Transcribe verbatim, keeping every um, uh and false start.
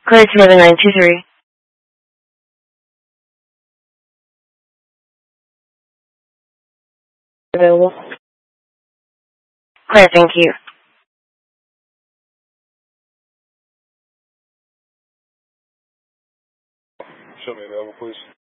Clear seven nine two three. Available. Clear, thank you. Show me available, please.